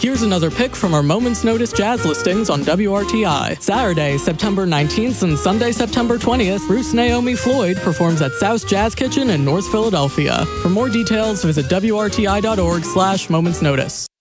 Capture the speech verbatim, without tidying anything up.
Here's another pick from our Moment's Notice jazz listings on W R T I. Saturday, September nineteenth and Sunday, September twentieth, Bruce Naomi Floyd performs at South Jazz Kitchen in North Philadelphia. For more details, visit W R T I dot org slash Moments Notice.